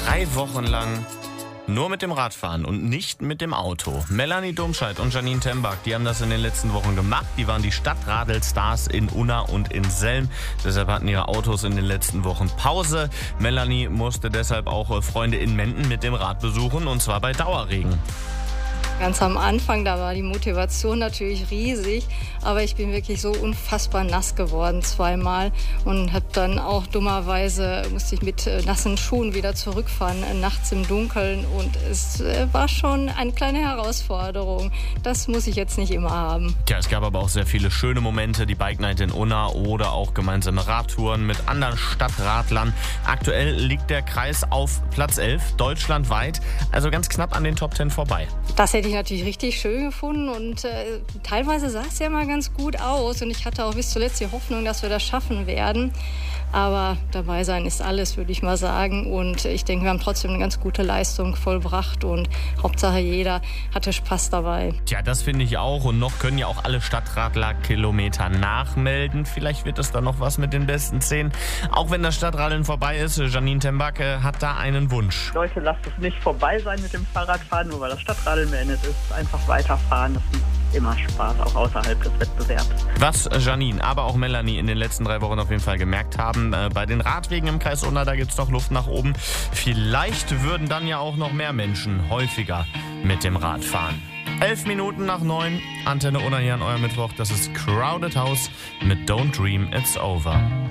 3 Wochen lang nur mit dem Rad fahren und nicht mit dem Auto. Melanie Domscheit und Janine Tembak, die haben das in den letzten Wochen gemacht. Die waren die Stadtradelstars in Unna und in Selm. Deshalb hatten ihre Autos in den letzten Wochen Pause. Melanie musste deshalb auch Freunde in Menden mit dem Rad besuchen, und zwar bei Dauerregen. Ganz am Anfang, da war die Motivation natürlich riesig, aber ich bin wirklich so unfassbar nass geworden zweimal und habe dann auch dummerweise, musste ich mit nassen Schuhen wieder zurückfahren, nachts im Dunkeln, und es war schon eine kleine Herausforderung. Das muss ich jetzt nicht immer haben. Ja, es gab aber auch sehr viele schöne Momente, die Bike Night in Unna oder auch gemeinsame Radtouren mit anderen Stadtradlern. Aktuell liegt der Kreis auf Platz 11, deutschlandweit, also ganz knapp an den Top 10 vorbei. Das hätte ich natürlich richtig schön gefunden, und teilweise sah es ja mal ganz gut aus, und ich hatte auch bis zuletzt die Hoffnung, dass wir das schaffen werden. Aber dabei sein ist alles, würde ich mal sagen, und ich denke, wir haben trotzdem eine ganz gute Leistung vollbracht und Hauptsache jeder hatte Spaß dabei. Tja, das finde ich auch, und noch können ja auch alle Stadtradler-Kilometer nachmelden. Vielleicht wird es dann noch was mit den besten 10. Auch wenn das Stadtradeln vorbei ist, Janine Tembak hat da einen Wunsch. Leute, lasst es nicht vorbei sein mit dem Fahrradfahren, nur weil das Stadtradeln beendet ist. Einfach weiterfahren, das macht immer Spaß, auch außerhalb des Wettbewerbs. Was Janine, aber auch Melanie in den letzten 3 Wochen auf jeden Fall gemerkt haben, bei den Radwegen im Kreis Unna, da gibt es noch Luft nach oben. Vielleicht würden dann ja auch noch mehr Menschen häufiger mit dem Rad fahren. 11 Minuten nach 9, Antenne Unna hier an eurem Mittwoch. Das ist Crowded House mit Don't Dream It's Over.